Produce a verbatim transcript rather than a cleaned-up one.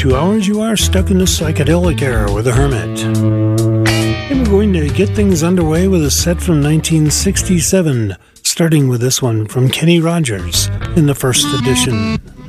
two hours, you are stuck in the psychedelic era with The Hermit. And we're going to get things underway with a set from nineteen sixty-seven, starting with this one from Kenny Rogers in the first edition.